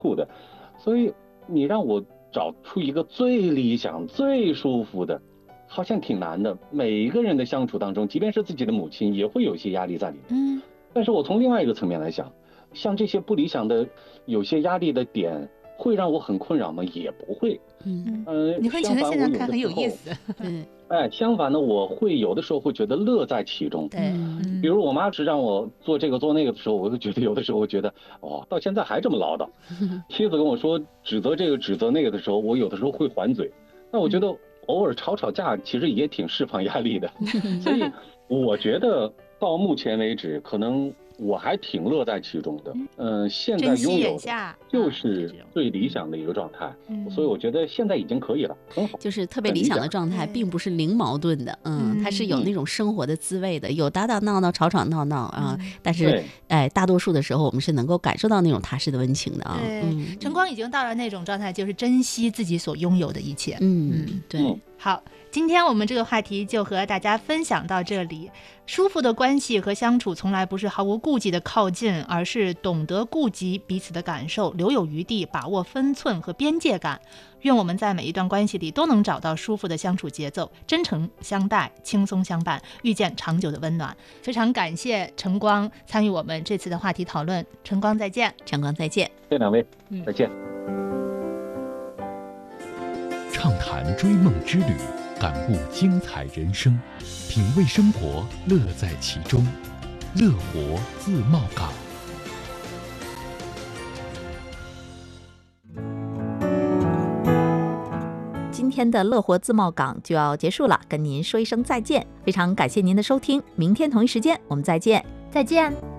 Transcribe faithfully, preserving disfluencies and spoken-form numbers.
苦的，所以你让我找出一个最理想、最舒服的，好像挺难的。每一个人的相处当中，即便是自己的母亲，也会有一些压力在里面。 嗯， 但是我从另外一个层面来想，像这些不理想的、有些压力的点，会让我很困扰吗？也不会。 嗯， 呃， 你会觉得相反，我有现在看很的时候， 有意思。 对哎，相反呢，我会有的时候会觉得乐在其中。 对， 嗯比如我妈是让我做这个做那个的时候，我就觉得有的时候我觉得，哦，到现在还这么唠叨。妻子跟我说指责这个指责那个的时候，我有的时候会还嘴。那我觉得偶尔吵吵架，其实也挺释放压力的。所以我觉得到目前为止，可能我还挺乐在其中的。嗯、现在珍惜拥有的眼下啊就是这种最理想的一个状态， 嗯所以我觉得现在已经可以了，很好。 就是特别理想的状态， 对并不是零矛盾的，嗯，它是有嗯那种生活的滋味的，有打打闹闹、吵吵闹闹啊， 嗯但是对， 哎，大多数的时候我们是能够感受到那种踏实的温情的啊， 对， 嗯晨光已经到了那种状态，就是珍惜自己所拥有的一切。 嗯，对嗯， 好，今天我们这个话题就和大家分享到这里。舒服的关系和相处，从来不是毫无顾忌的靠近，而是懂得顾及彼此的感受，留有余地，把握分寸和边界感。愿我们在每一段关系里都能找到舒服的相处节奏，真诚相待，轻松相伴，遇见长久的温暖。非常感谢晨光参与我们这次的话题讨论，晨光再见。 晨光再见。 这两位嗯再见。 畅谈追梦之旅，感悟精彩人生，品味生活，乐在其中。乐活自贸港。 今天的乐活自贸港就要结束了，跟您说一声再见。非常感谢您的收听，明天同一时间我们再见。 再见。